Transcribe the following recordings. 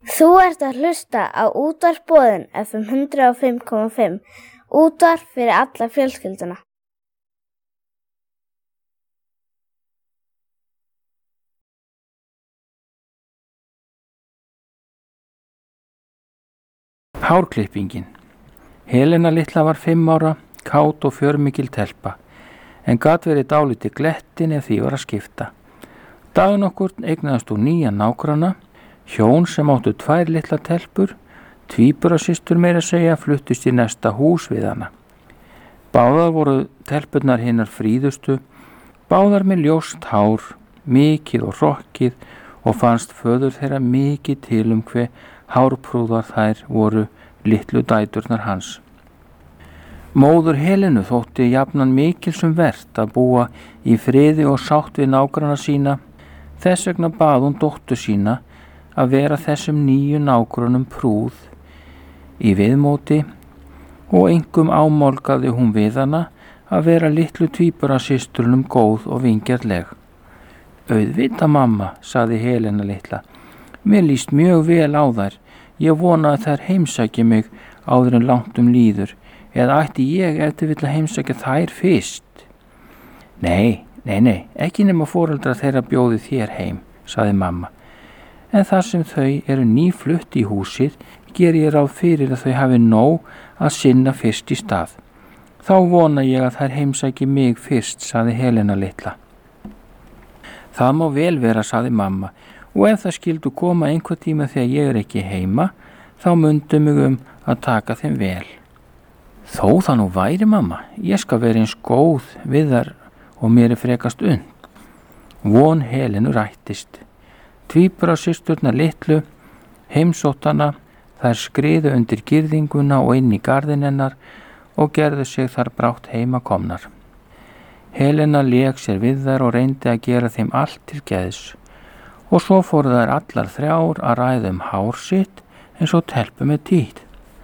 Þú ert að hlusta á Útvarp Boðin FM 105,5. Útvarp fyrir alla fjölskylduna. Hárklippingin. Helena litla var 5 ára, kát og fjörmikil telpa, en gat verið dálítið glettin ef því var að skipta. Daginn okkur eignaðist hún nýjan nágranna, hjón sem áttu 2 litla telpur, tvíburasystur meira að segja, fluttist í næsta hús við hana. Báðar voru telpurnar hinnar fríðustu, báðar með ljóst hár, mikið og hrokkið, og fannst föður þeirra mikið til hve hárprúðar þær voru litlu dæturnar hans. Móður Helenu þótti jafnan mikilsum vert að búa í friði og sátt við nágranna sína, þess vegna bað hún dóttur sína að vera þessum nýju nágrannum prúð í viðmóti og einkum ámálgaði hún við hana að vera litlu tvíburasysturnum góð og vingjarnleg. Auðvitað mamma, sagði Helena litla, mér líst mjög vel á þær, ég vona að þær heimsækja mig áður en langt líður, eða ætti ég eftir vill að heimsækja þær fyrst? Nei, ekki nema foreldrar þeirra bjóði þér heim, sagði mamma. En þar sem þau eru nýflutt í húsið, ger ég ráð fyrir að þau hafi nóg að sinna fyrst í stað. Þá vona ég að þær heimsæki mig fyrst, sagði Helena litla. Það má vel vera, sagði mamma, og ef það skildu koma einhver tíma þegar ég er ekki heima, þá mundu mig að taka þeim vel. Þó það nú væri, mamma, ég skal vera eins góð við þar og mér er frekast und. Von Helenu rættist. Tvíburasysturnar litlu, heimsóttana, þær skriðu undir girðinguna og inn í garðinn hennar og gerðu sig þar brátt heima komnar. Helena lék sér við þær og reyndi að gera þeim allt til geðs, og svo fóru þær allar 3 að ræða hár sitt eins og telpu með tíð.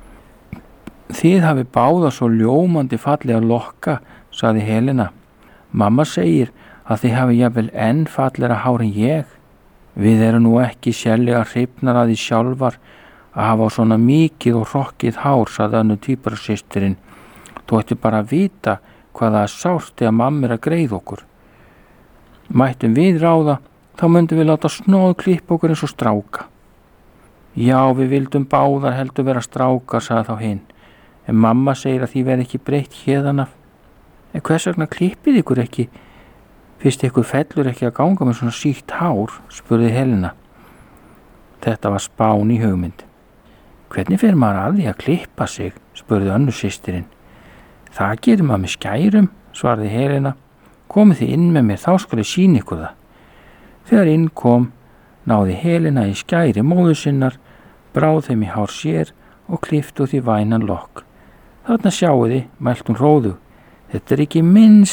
Þið hafi báða svo ljómandi fallega lokka, sagði Helena. Mamma segir að þið hafi jafnvel enn fallegra hár en ég. Við erum nú ekki sérlega hrifnar að því sjálfar að hafa svona mikið og hrokkið hár, sagði önnur tvíburasystirinn. Þú ætti bara að vita hvað það er sárt þegar mamma er að greiða okkur. Mættum við ráða, þá myndum við láta snóð klippa okkur eins og stráka. Já, við vildum báðar heldur vera strákar, sagði þá hinn, en mamma segir að því verði ekki breytt héðan af. En hvers vegna klippið ykkur ekki? Fyrst ykkur fellur ekki að ganga með svona sítt hár, spurði Helena. Þetta var spán í hugmynd. Hvernig fer maður að því að klippa sig, spurði önnur systirinn. Það gerir maður með skærum, svaraði Helena. Komið þið inn með mér, þá skal ég sýna ykkur það. Þegar inn kom, náði Helena í skæri móður sinnar, bráð þeim í hár sér og klippti út í vænan lokk. Þarna sjáu þið, mælt hún hróðug. Þetta er ekki minnst